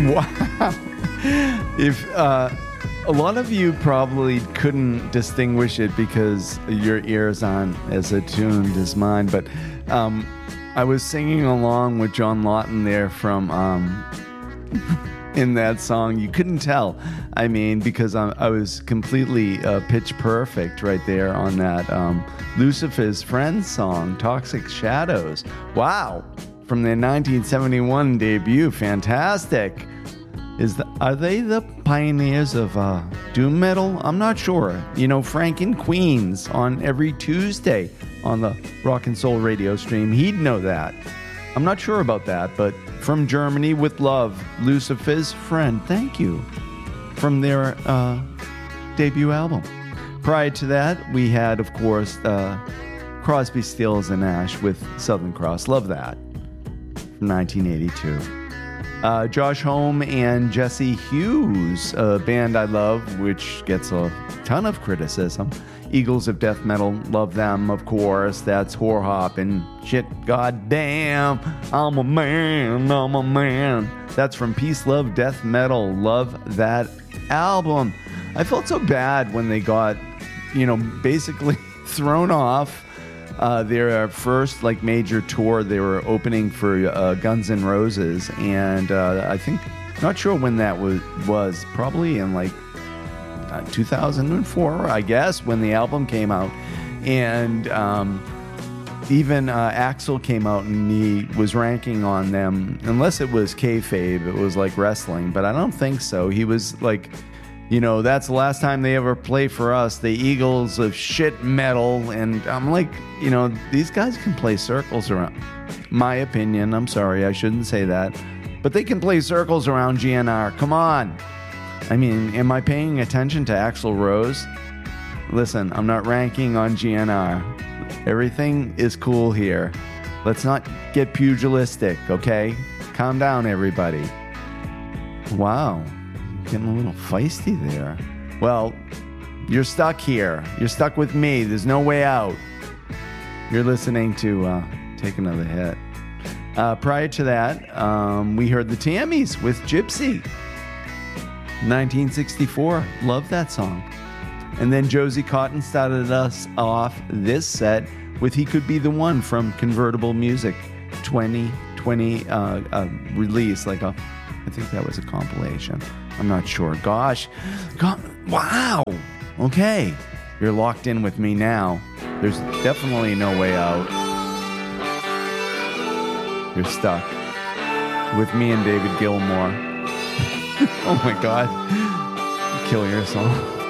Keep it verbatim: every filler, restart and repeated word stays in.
Wow. If uh, a lot of you probably couldn't distinguish it because your ears aren't as attuned as mine, but um, I was singing along with John Lawton there from um, in that song. You couldn't tell. I mean, because I, I was completely uh, pitch perfect right there on that um, Lucifer's Friends song, Toxic Shadows. Wow. From their nineteen seventy-one debut. Fantastic. Is the, are they the pioneers of uh, doom metal? I'm not sure. You know, Frank in Queens on every Tuesday on the Rock and Soul radio stream. He'd know that. I'm not sure about that, but from Germany with love, Lucifer's Friend. Thank you. From their uh, debut album. Prior to that, we had, of course, uh, Crosby, Stills and Nash with Southern Cross. Love that. From nineteen eighty-two. Uh, Josh Homme and Jesse Hughes, a band I love, which gets a ton of criticism. Eagles of Death Metal, love them, of course. That's Whore Hop and shit. Goddamn, I'm a man, I'm a man. That's from Peace, Love, Death Metal. Love that album. I felt so bad when they got, you know, basically thrown off uh, their first like major tour. They were opening for uh, Guns N' Roses, and uh, I think, not sure when that was, was probably in like uh, two thousand four, I guess, when the album came out. And um, even uh, Axl came out and he was ranking on them, unless it was kayfabe, it was like wrestling, but I don't think so. He was like, you know, that's the last time they ever play for us, the Eagles of shit metal. And I'm like, you know, these guys can play circles around. My opinion, I'm sorry, I shouldn't say that. But they can play circles around G N R. Come on. I mean, am I paying attention to Axl Rose? Listen, I'm not ranking on G N R. Everything is cool here. Let's not get pugilistic, okay? Calm down, everybody. Wow. Getting a little feisty there. Well, you're stuck here. You're stuck with me. There's no way out. You're listening to uh, Take Another Hit. Uh, prior to that, um, we heard the Tammies with Gypsy. nineteen sixty-four. Love that song. And then Josie Cotton started us off this set with He Could Be the One from Convertible Music. twenty twenty uh, uh, release. Like a, I think that was a compilation. I'm not sure. Gosh. God, wow. Okay. You're locked in with me now. There's definitely no way out. You're stuck with me and David Gilmour. Oh my God. Kill yourself.